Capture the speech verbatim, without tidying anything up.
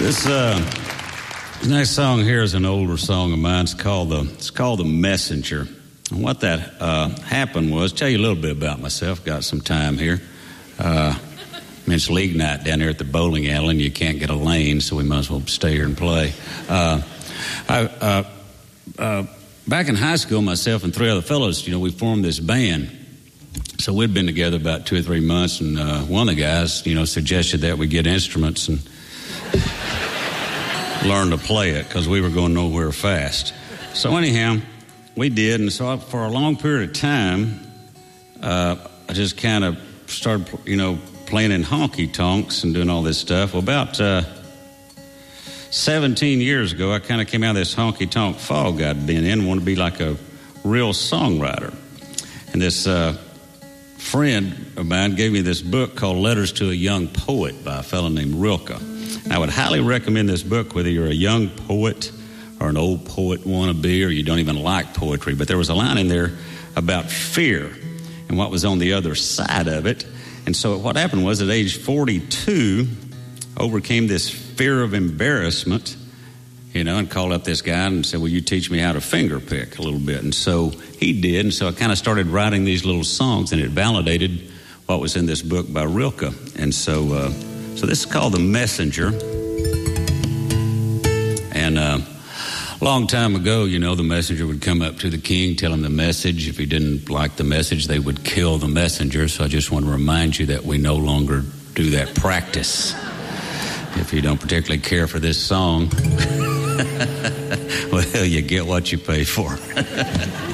This uh, next song here is an older song of mine. It's called the It's called the Messenger. And what that uh, happened was, tell you a little bit about myself. Got some time here. Uh, I mean, it's league night down here at the bowling alley, and you can't get a lane, so we might as well stay here and play. Uh, I, uh, uh, back in high school, myself and three other fellows, you know, we formed this band. So we'd been together about two or three months, and uh, one of the guys, you know, suggested that we get instruments and learn to play it because we were going nowhere fast. So anyhow, we did, and so I, for a long period of time, uh, I just kind of started, you know, playing in honky-tonks and doing all this stuff. Well, about uh, seventeen years ago, I kind of came out of this honky-tonk fog I'd been in and wanted to be like a real songwriter. And this uh, friend of mine gave me this book called Letters to a Young Poet by a fellow named Rilke. I would highly recommend this book whether you're a young poet or an old poet wannabe or you don't even like poetry. But there was a line in there about fear and what was on the other side of it. And so what happened was at age forty-two, I overcame this fear of embarrassment, you know, and called up this guy and said, will you teach me how to finger pick a little bit? And so he did. And so I kind of started writing these little songs, and it validated what was in this book by Rilke. And so... Uh, So this is called The Messenger. And uh, a long time ago, you know, the messenger would come up to the king, tell him the message. If he didn't like the message, they would kill the messenger. So I just want to remind you that we no longer do that practice. If you don't particularly care for this song, well, you get what you pay for.